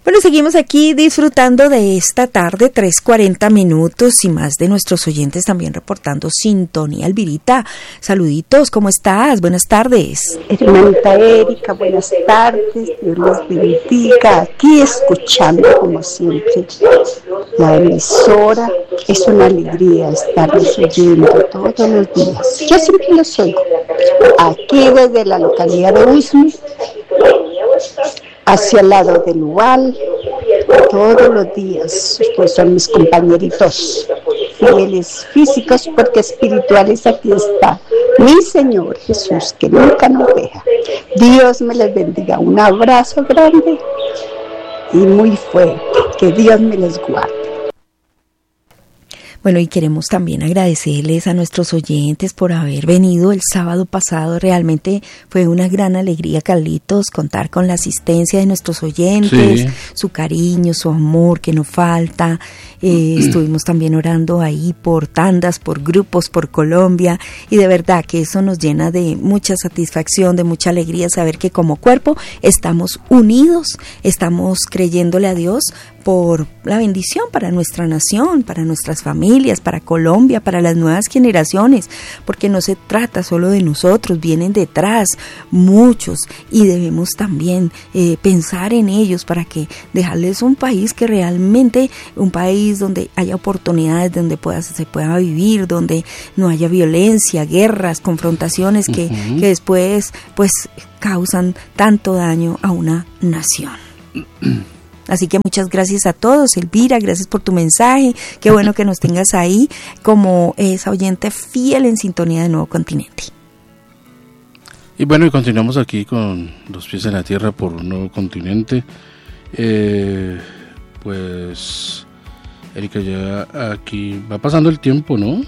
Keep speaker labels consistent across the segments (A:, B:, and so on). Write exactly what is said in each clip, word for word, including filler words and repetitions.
A: Bueno, seguimos aquí disfrutando de esta tarde, tres cuarenta minutos, y más de nuestros oyentes también reportando sintonía. Elvirita, saluditos, ¿cómo estás? Buenas tardes.
B: Hermanita Erika, buenas tardes, Dios los bendiga. Aquí escuchando como siempre la emisora, es una alegría estarlos oyendo todos los días. Yo siempre los oigo, aquí desde la localidad de Usme, hacia el lado del Ubal, todos los días. Ustedes son mis compañeritos fieles físicos, porque espirituales aquí está mi Señor Jesús, que nunca nos deja. Dios me les bendiga, un abrazo grande y muy fuerte, que Dios me les guarde.
A: Bueno, y queremos también agradecerles a nuestros oyentes por haber venido el sábado pasado. Realmente fue una gran alegría, Carlitos, contar con la asistencia de nuestros oyentes, sí. Su cariño, su amor que no falta. Eh, estuvimos también orando ahí por tandas, por grupos, por Colombia, y de verdad que eso nos llena de mucha satisfacción, de mucha alegría saber que como cuerpo estamos unidos, estamos creyéndole a Dios por la bendición para nuestra nación, para nuestras familias, para Colombia, para las nuevas generaciones, porque no se trata solo de nosotros, vienen detrás muchos y debemos también eh, pensar en ellos para que dejarles un país que realmente, un país donde haya oportunidades, donde pueda, se pueda vivir, donde no haya violencia, guerras, confrontaciones que, uh-huh. que después pues causan tanto daño a una nación. Así que muchas gracias a todos. Elvira, gracias por tu mensaje. Qué bueno que nos tengas ahí como esa oyente fiel en sintonía de Nuevo Continente.
C: Y bueno, y continuamos aquí con los pies en la tierra por un nuevo continente. Eh, pues, Erika, ya aquí va pasando el tiempo, ¿no?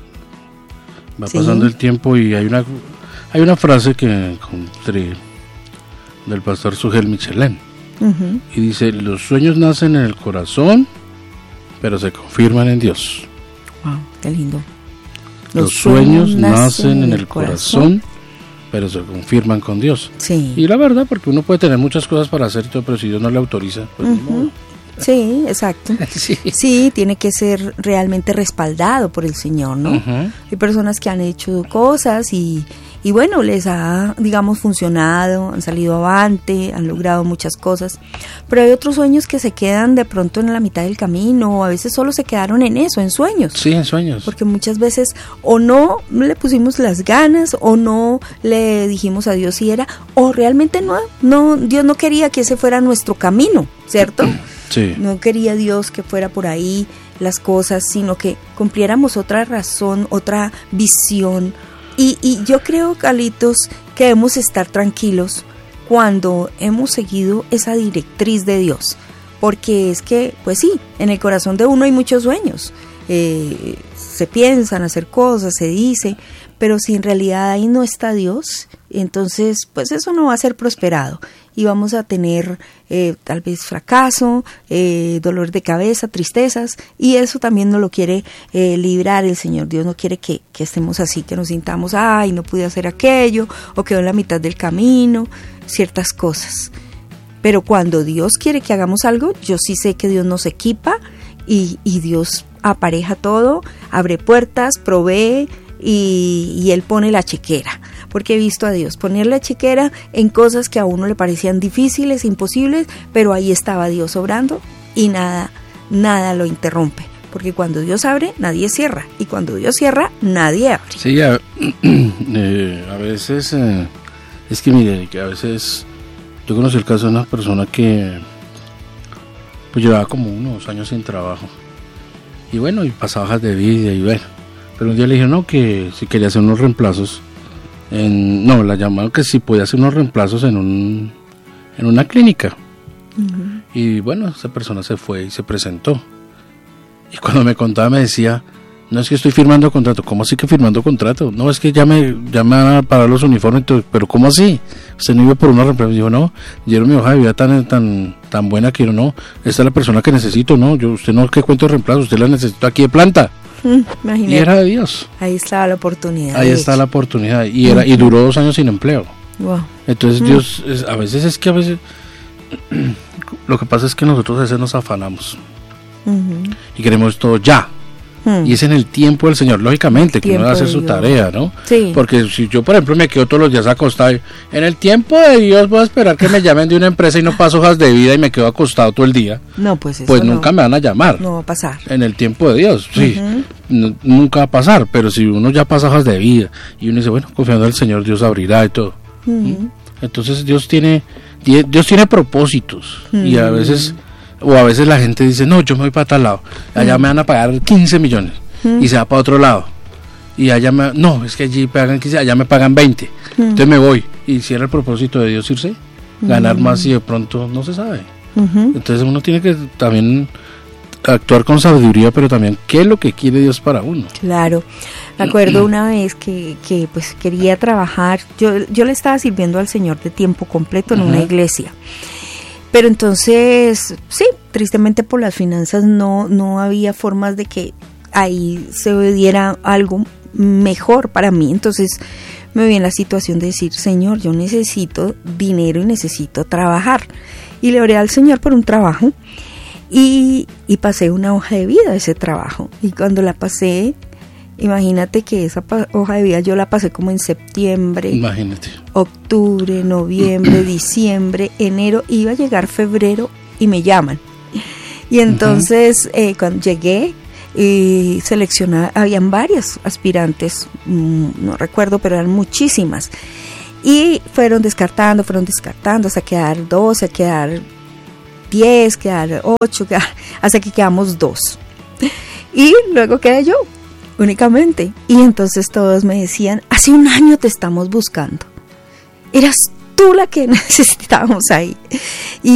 C: Va sí. pasando el tiempo y hay una hay una frase que encontré del pastor Sugel Michelén. Uh-huh. Y dice: los sueños nacen en el corazón, pero se confirman en Dios.
A: Wow, qué lindo.
C: Los, los sueños, sueños nacen en el corazón, corazón, pero se confirman con Dios.
A: Sí.
C: Y la verdad, porque uno puede tener muchas cosas para hacer, pero si Dios no le autoriza, pues uh-huh. no.
A: Sí, exacto. Sí. sí, tiene que ser realmente respaldado por el Señor, ¿no? Uh-huh. Hay personas que han hecho cosas y, y bueno, les ha, digamos, funcionado, han salido avante, han logrado muchas cosas, pero hay otros sueños que se quedan de pronto en la mitad del camino, o a veces solo se quedaron en eso, en sueños.
C: Sí, en sueños.
A: Porque muchas veces o no le pusimos las ganas, o no le dijimos a Dios si era, o realmente no, no, Dios no quería que ese fuera nuestro camino, ¿cierto?
C: Sí.
A: No quería Dios que fuera por ahí las cosas, sino que cumpliéramos otra razón, otra visión. Y, y yo creo, Carlitos, que debemos estar tranquilos cuando hemos seguido esa directriz de Dios. Porque es que, pues sí, en el corazón de uno hay muchos sueños. Eh, se piensan hacer cosas, se dice, pero si en realidad ahí no está Dios, entonces pues eso no va a ser prosperado. Y vamos a tener eh, tal vez fracaso, eh, dolor de cabeza, tristezas, y eso también no lo quiere eh, librar el Señor. Dios no quiere que, que estemos así, que nos sintamos, ay, no pude hacer aquello, o quedó en la mitad del camino, ciertas cosas. Pero cuando Dios quiere que hagamos algo, yo sí sé que Dios nos equipa y, y Dios apareja todo, abre puertas, provee, y, y Él pone la chequera. Porque he visto a Dios poner la chequera en cosas que a uno le parecían difíciles, imposibles, pero ahí estaba Dios obrando y nada, nada lo interrumpe. Porque cuando Dios abre, nadie cierra, y cuando Dios cierra, nadie abre.
C: Sí, a, eh, a veces, eh, es que mire, que a veces, yo conocí el caso de una persona que pues llevaba como unos años sin trabajo, y bueno, y pasaba hojas de vida, y bueno, pero un día le dijeron no, que si quería hacer unos reemplazos, En, no, la llamaron que si podía hacer unos reemplazos en un en una clínica. Uh-huh. Y bueno, esa persona se fue y se presentó. Y cuando me contaba me decía, no es que estoy firmando contrato. ¿Cómo así que firmando contrato? No, es que ya me, ya me van a pagar los uniformes. Pero ¿cómo así? Usted no iba por una reemplazo. Y dijo, no, dieron mi hoja de vida tan, tan, tan buena que yo no, esta es la persona que necesito, no, yo usted no que cuento de reemplazo, usted la necesito aquí de planta.
A: Imagínate.
C: Y era de Dios.
A: Ahí estaba la oportunidad.
C: Ahí está la oportunidad. Y era y duró dos años sin empleo.
A: Wow.
C: Entonces mm. Dios, es, a veces es que a veces, lo que pasa es que nosotros a veces nos afanamos
A: Uh-huh.
C: y queremos todo ya. Hmm. Y es en el tiempo del Señor, lógicamente, que uno hace su Dios. Tarea, ¿no?
A: Sí.
C: Porque si yo, por ejemplo, me quedo todos los días acostado, en el tiempo de Dios voy a esperar que me llamen de una empresa y no paso hojas de vida y me quedo acostado todo el día.
A: No, pues eso
C: Pues
A: no.
C: nunca me van a llamar.
A: No va a pasar.
C: En el tiempo de Dios, sí.
A: Uh-huh.
C: No, nunca va a pasar, pero si uno ya pasa hojas de vida y uno dice, bueno, confiando en el Señor, Dios abrirá y todo. Uh-huh. Entonces Dios tiene, Dios tiene propósitos uh-huh. y a veces... O a veces la gente dice, no, yo me voy para tal lado, allá mm. me van a pagar quince millones mm. y se va para otro lado. Y allá me, no, es que allí pagan quince, allá me pagan veinte. Mm. Entonces me voy. Y si era el propósito de Dios irse, mm. ganar más y de pronto no se sabe. Mm-hmm. Entonces uno tiene que también actuar con sabiduría, pero también qué es lo que quiere Dios para uno.
A: Claro. Me acuerdo una vez que, que pues quería trabajar, yo, yo le estaba sirviendo al Señor de tiempo completo en uh-huh. una iglesia. Pero entonces, sí, tristemente por las finanzas no, no había formas de que ahí se diera algo mejor para mí. Entonces me vi en la situación de decir, Señor, yo necesito dinero y necesito trabajar. Y le oré al Señor por un trabajo y, y pasé una hoja de vida a ese trabajo. Y cuando la pasé, imagínate que esa pa- hoja de vida yo la pasé como en septiembre,
C: imagínate.
A: octubre, noviembre, diciembre, enero, iba a llegar febrero y me llaman. Y entonces uh-huh. eh, cuando llegué y seleccionaba, habían varias aspirantes, mmm, no recuerdo, pero eran muchísimas. Y fueron descartando, fueron descartando hasta quedar doce, quedar diez, quedar ocho, quedar, hasta que quedamos dos. Y luego quedé yo. Únicamente. Y entonces todos me decían, hace un año te estamos buscando. Eras tú la que necesitábamos ahí. Y